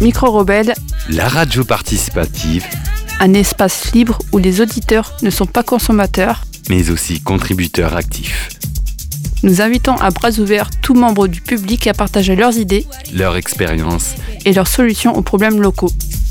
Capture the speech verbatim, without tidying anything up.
Micro-Rebelle, la radio participative, un espace libre où les auditeurs ne sont pas consommateurs, mais aussi contributeurs actifs. Nous invitons à bras ouverts tout membre du public à partager leurs idées, leur expérience et leurs solutions aux problèmes locaux.